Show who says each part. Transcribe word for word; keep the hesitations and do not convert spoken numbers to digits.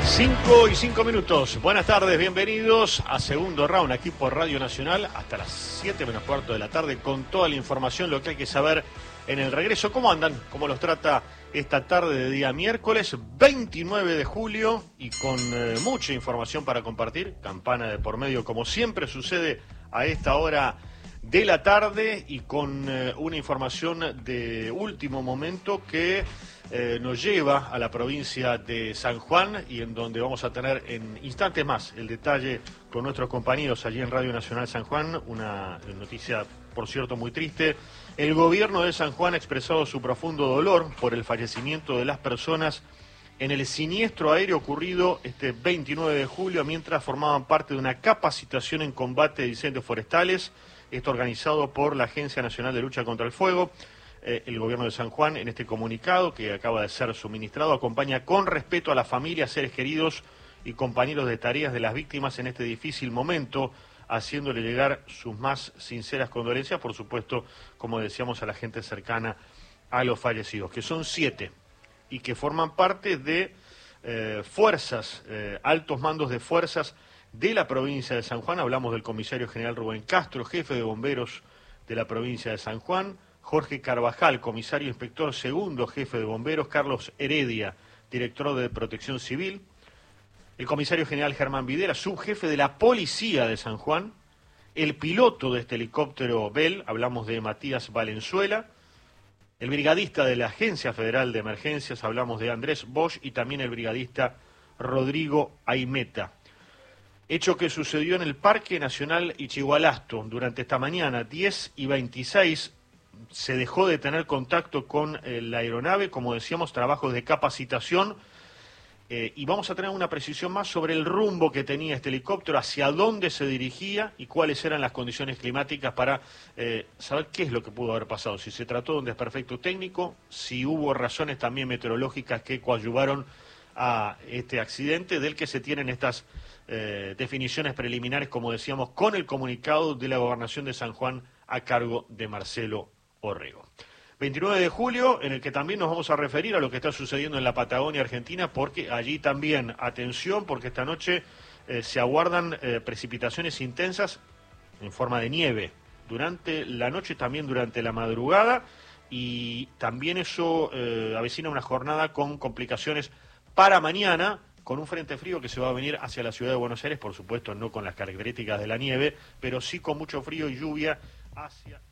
Speaker 1: cinco y cinco minutos. Buenas tardes, bienvenidos a Segundo Round aquí por Radio Nacional hasta las siete menos cuarto de la tarde con toda la información, lo que hay que saber en el regreso. ¿Cómo andan? ¿Cómo los trata esta tarde de día miércoles veintinueve de julio? Y con eh, mucha información para compartir, campana de por medio como siempre sucede a esta hora de la tarde y con eh, una información de último momento que eh, nos lleva a la provincia de San Juan y en donde vamos a tener en instantes más el detalle con nuestros compañeros allí en Radio Nacional San Juan. Una noticia, por cierto, muy triste. El gobierno de San Juan ha expresado su profundo dolor por el fallecimiento de las personas en el siniestro aéreo ocurrido este veintinueve de julio mientras formaban parte de una capacitación en combate de incendios forestales. Esto organizado por la Agencia Nacional de Lucha contra el Fuego. Eh, el gobierno de San Juan, en este comunicado que acaba de ser suministrado, acompaña con respeto a las familias, seres queridos y compañeros de tareas de las víctimas en este difícil momento, haciéndole llegar sus más sinceras condolencias, por supuesto, como decíamos, a la gente cercana a los fallecidos, que son siete y que forman parte de eh, fuerzas, eh, altos mandos de fuerzas de la provincia de San Juan. Hablamos del comisario general Rubén Castro, jefe de bomberos de la provincia de San Juan, Jorge Carvajal, comisario inspector segundo, jefe de bomberos, Carlos Heredia, director de Protección Civil, el comisario general Germán Videla, subjefe de la policía de San Juan, el piloto de este helicóptero Bell, hablamos de Matías Valenzuela, el brigadista de la Agencia Federal de Emergencias, hablamos de Andrés Bosch, y también el brigadista Rodrigo Aimeta. Hecho que sucedió en el Parque Nacional Ichigualasto durante esta mañana, diez y veintiséis, se dejó de tener contacto con eh, la aeronave, como decíamos, trabajos de capacitación, eh, y vamos a tener una precisión más sobre el rumbo que tenía este helicóptero, hacia dónde se dirigía y cuáles eran las condiciones climáticas para eh, saber qué es lo que pudo haber pasado, si se trató de un desperfecto técnico, si hubo razones también meteorológicas que coadyuvaron a este accidente, del que se tienen estas eh, definiciones preliminares, como decíamos, con el comunicado de la Gobernación de San Juan a cargo de Marcelo Orrego. veintinueve de julio, en el que también nos vamos a referir a lo que está sucediendo en la Patagonia Argentina, porque allí también, atención, porque esta noche eh, se aguardan eh, precipitaciones intensas en forma de nieve, durante la noche, también durante la madrugada, y también eso eh, avecina una jornada con complicaciones para mañana, con un frente frío que se va a venir hacia la ciudad de Buenos Aires, por supuesto no con las características de la nieve, pero sí con mucho frío y lluvia hacia